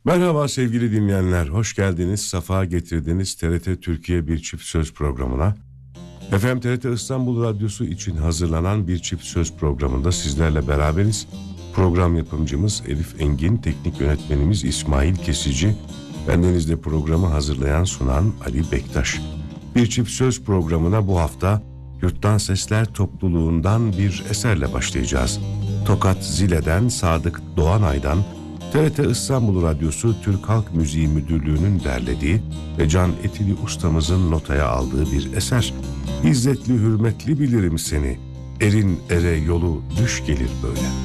Merhaba sevgili dinleyenler, hoş geldiniz, safa getirdiniz TRT Türkiye Bir Çift Söz programına. Efendim TRT İstanbul Radyosu için hazırlanan Bir Çift Söz programında sizlerle beraberiz. Program yapımcımız Elif Engin, teknik yönetmenimiz İsmail Kesici, bendeniz de programı hazırlayan sunan Ali Bektaş. Bir Çift Söz programına bu hafta Yurttan Sesler topluluğundan bir eserle başlayacağız. Tokat Zile'den Sadık Doğanay'dan TRT İstanbul Radyosu Türk Halk Müziği Müdürlüğü'nün derlediği ve Can Etili ustamızın notaya aldığı bir eser. İzzetli hürmetli bilirim seni, erin ere yolu düş gelir böyle.